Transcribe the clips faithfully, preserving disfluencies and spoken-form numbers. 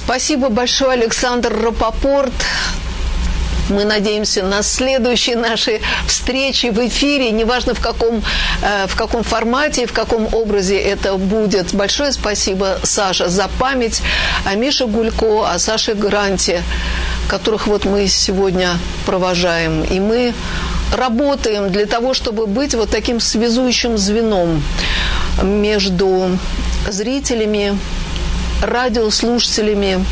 Спасибо большое, Александр Рапопорт. Мы надеемся на следующие наши встречи в эфире, неважно в каком, в каком формате, в каком образе это будет. Большое спасибо, Саша, за память о Мише Гулько, о Саше Гранте, которых вот мы сегодня провожаем. И мы работаем для того, чтобы быть вот таким связующим звеном между зрителями, радиослушателями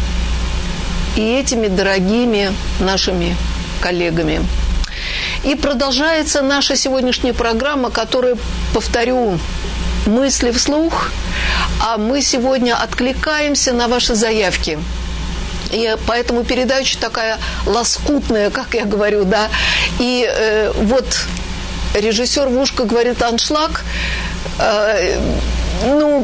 и этими дорогими нашими коллегами. И продолжается наша сегодняшняя программа, которая, повторю, мысли вслух, а мы сегодня откликаемся на ваши заявки. И поэтому передача такая лоскутная, как я говорю, да. И э, вот режиссер в ушко говорит аншлаг. Э, ну,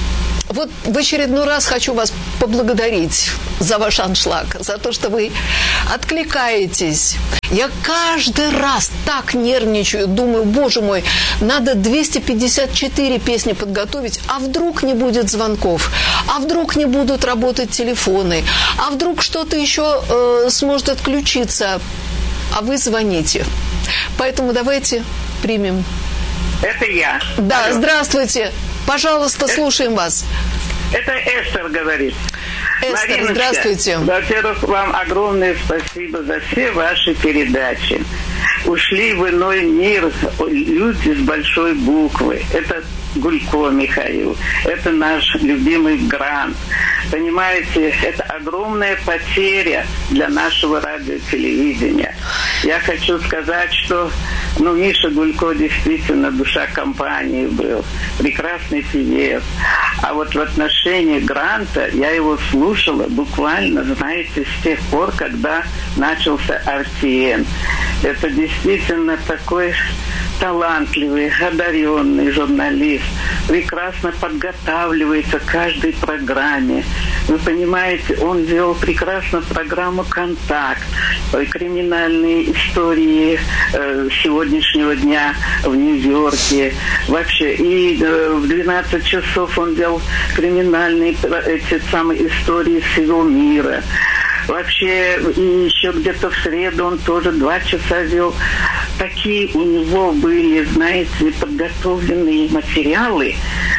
вот в очередной раз хочу вас поблагодарить за ваш аншлаг, за то, что вы откликаетесь. Я каждый раз так нервничаю, думаю, боже мой, надо двести пятьдесят четыре песни подготовить, а вдруг не будет звонков, а вдруг не будут работать телефоны, а вдруг что-то еще э, сможет отключиться, а вы звоните. Поэтому давайте примем. Это я. Да, алло. Здравствуйте. Пожалуйста, слушаем вас. Это Эстер говорит. Эстер, Мариночка, здравствуйте. Во-первых, вам огромное спасибо за все ваши передачи. Ушли в иной мир люди с большой буквы. Это Гулько Михаил. Это наш любимый Грант. Понимаете, это огромная потеря для нашего радиотелевидения. Я хочу сказать, что ну, Миша Гулько действительно душа компании был. Прекрасный певец. А вот в отношении Гранта я его слушала буквально, знаете, с тех пор, когда начался эр ти эн. Это действительно такой талантливый, одаренный журналист. Прекрасно подготавливается к каждой программе. Вы понимаете, он вел прекрасно программу «Контакт», криминальные истории э, сегодняшнего дня в Нью-Йорке. Вообще, и э, в двенадцать часов он вел криминальные эти самые истории всего мира. Вообще, и еще где-то в среду он тоже два часа вел. Такие у него были, знаете, подготовленные материалы.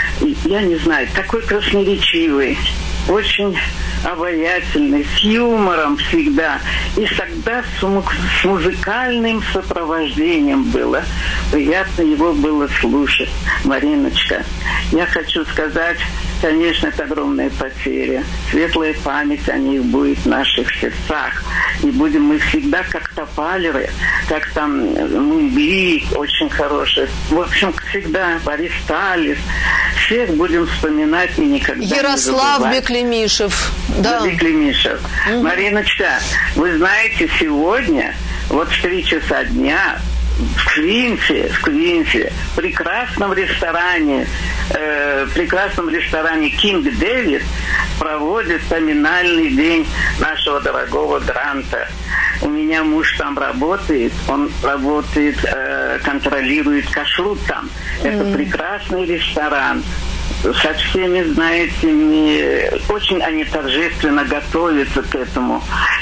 Я не знаю, такой красноречивый, очень обаятельный, с юмором всегда. И всегда с, с музыкальным сопровождением было. Приятно его было слушать. Мариночка, я хочу сказать, конечно, это огромная потеря. Светлая память о них будет в наших сердцах. И будем мы всегда как топалеры, как там Мумби, очень хорошие. В общем, всегда Борис Талис. Всех будем вспоминать и никогда Ярослав не забывать. Беклемишев. Да. Беклемишев. Mm-hmm. Мариночка, вы знаете, сегодня, вот в три часа дня, в Квинсе, в Квинсе, в прекрасном ресторане, э, в прекрасном ресторане Кинг Дэвид проводит поминальный день нашего дорогого Гранта. У меня муж там работает, он работает, э, контролирует кашрут там. Mm-hmm. Это прекрасный ресторан. Со всеми, знаете, не, очень они торжественно готовятся к этому.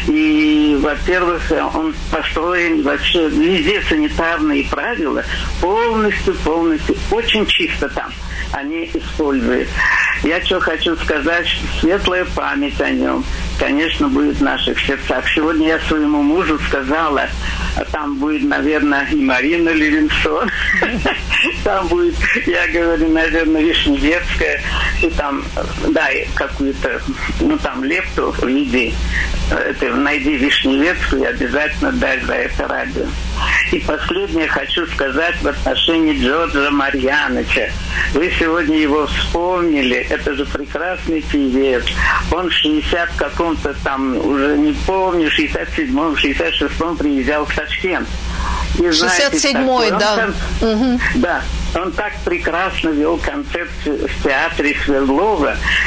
И, во-первых, он построен вообще везде санитарные правила, полностью, полностью, очень чисто там они используют. Я что хочу сказать, что светлая память о нем, конечно, будет в наших сердцах. Сегодня я своему мужу сказала, там будет, наверное, и Марина Левинсон, там будет, я говорю, наверное, Вишневецкая, и там, да, какую-то, ну, там, лепту в виде, это, найди Вишневецкую и обязательно дай за это радио. И последнее хочу сказать в отношении Джорджа Марьяновича. Вы сегодня его вспомнили, это же прекрасный певец. Он в шестьдесят каком-то там, уже не помню, шестьдесят седьмом, шестьдесят шестом приезжал в Ташкент. И, шестьдесят седьмой, да. Кон... Угу. Да, он так прекрасно вел концерт в театре Свердлова. Вы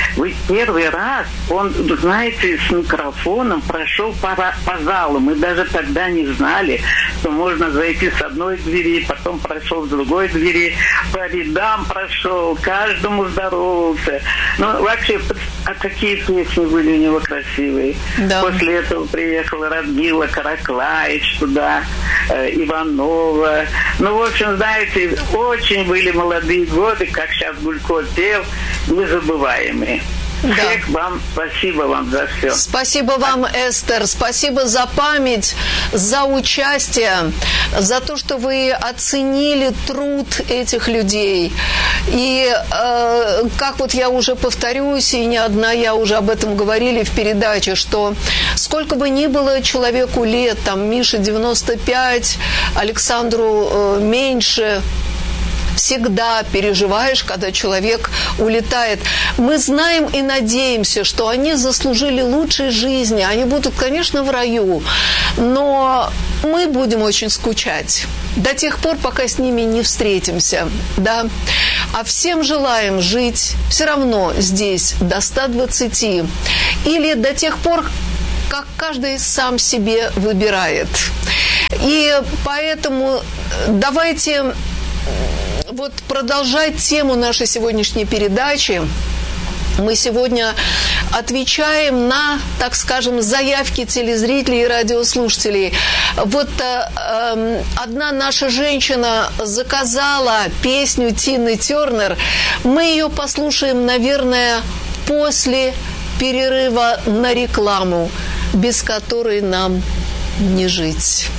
первый раз он, знаете, с микрофоном прошел по, по залу. Мы даже тогда не знали, что можно зайти с одной двери, потом прошел с другой двери, по рядам прошел, каждому здоровался. Ну, вообще, а какие песни были у него красивые. Да. После этого приехала Радмила Караклаич туда, э, Иванова. Ну, в общем, знаете, очень были молодые годы, как сейчас Гулько пел, незабываемые. Да. Всех вам, спасибо вам за все. Спасибо вам, Эстер, спасибо за память, за участие, за то, что вы оценили труд этих людей. И э, как вот я уже повторюсь, и не одна я уже об этом говорили в передаче, что сколько бы ни было человеку лет, там Мише девяносто пять, Александру э, меньше, всегда переживаешь, когда человек улетает. Мы знаем и надеемся, что они заслужили лучшей жизни. Они будут, конечно, в раю, но мы будем очень скучать до тех пор, пока с ними не встретимся. Да? А всем желаем жить все равно здесь до ста двадцати. Или до тех пор, как каждый сам себе выбирает. И поэтому давайте вот продолжать тему нашей сегодняшней передачи. Мы сегодня отвечаем на, так скажем, заявки телезрителей и радиослушателей. Вот э, одна наша женщина заказала песню Тины Тернер. Мы ее послушаем, наверное, после перерыва на рекламу, без которой нам не жить.